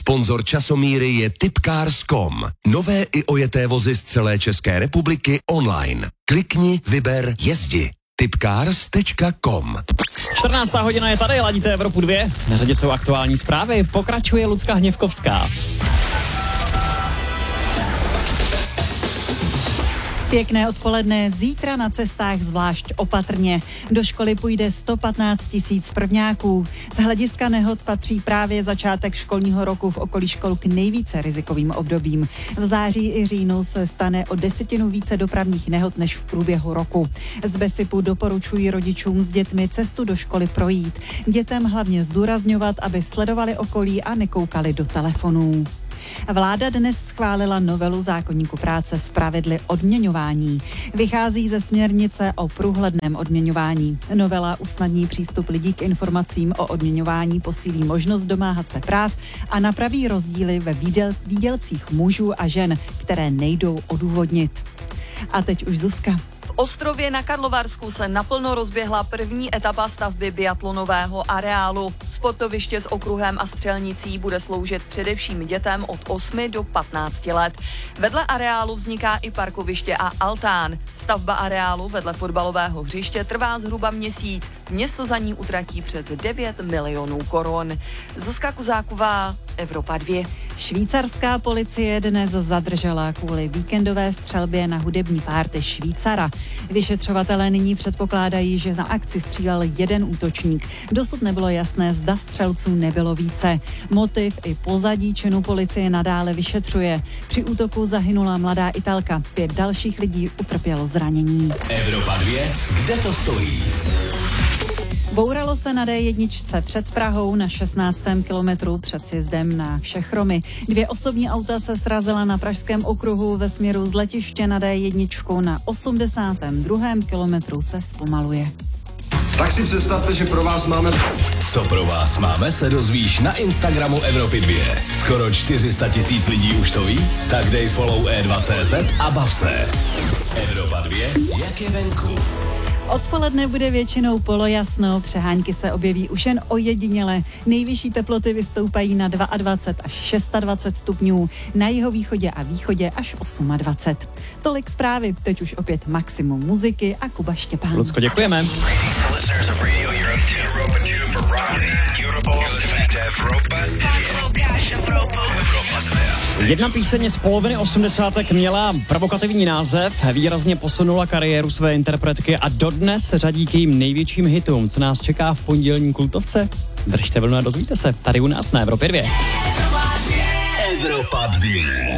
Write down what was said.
Sponzor časomíry je Tipcars.com. Nové i ojeté vozy z celé České republiky online. Klikni, vyber, jezdi. Tipcars.com. 14. hodina je tady, ladíte Evropu 2. Na řadě jsou aktuální zprávy, pokračuje Lucka Hněvkovská. Pěkné odpoledne, zítra na cestách zvlášť opatrně. Do školy půjde 115 000 prvňáků. Z hlediska nehod patří právě začátek školního roku v okolí škol k nejvíce rizikovým obdobím. V září i říjnu se stane o 10 více dopravních nehod než v průběhu roku. Z BESIPu doporučují rodičům s dětmi cestu do školy projít. Dětem hlavně zdůrazňovat, aby sledovali okolí a nekoukali do telefonů. Vláda dnes schválila novelu zákoníku práce s pravidly odměňování. Vychází ze směrnice o průhledném odměňování. Novela usnadní přístup lidí k informacím o odměňování, posílí možnost domáhat se práv a napraví rozdíly ve výdělcích mužů a žen, které nejdou odůvodnit. A teď už Zuzka. V Ostrově na Karlovarsku se naplno rozběhla první etapa stavby biatlonového areálu. Sportoviště s okruhem a střelnicí bude sloužit především dětem od 8 do 15 let. Vedle areálu vzniká i parkoviště a altán. Stavba areálu vedle fotbalového hřiště trvá zhruba měsíc. Město za ní utratí přes 9 milionů korun. Zuzka Kuzáková, Evropa 2. Švýcarská policie dnes zadržela kvůli víkendové střelbě na hudební párty Švýcara. Vyšetřovatelé nyní předpokládají, že na akci střílel jeden útočník. Dosud nebylo jasné, zda střelců nebylo více. Motiv i pozadí činu policie nadále vyšetřuje. Při útoku zahynula mladá Italka. 5 dalších lidí utrpělo zranění. Evropa 2, kde to stojí? Bouralo se na D1 před Prahou na 16. kilometru před sjezdem na Všechromy. 2 osobní auta se srazila na pražském okruhu ve směru z letiště na D1 na 82. kilometru se zpomaluje. Tak si představte, že pro vás máme... Co pro vás máme, se dozvíš na Instagramu Evropy 2. Skoro 400 000 lidí už to ví? Tak dej follow E2.cz a bav se. Evropa 2, jak je venku? Odpoledne bude většinou polojasno, přehánky se objeví už jen ojediněle. Nejvyšší teploty vystoupají na 22 až 26 stupňů, na jihovýchodě a východě až 28. Tolik zprávy, teď už opět maximum muziky a Kuba Štěpán. Lucko, děkujeme. Jedna píseň z poloviny 80. měla provokativní název, výrazně posunula kariéru své interpretky a dodnes řadí k jejím největším hitům. Co nás čeká v pondělní kultovce? Držte vlnu a dozvíte se tady u nás na Evropě 2. Evropa 2.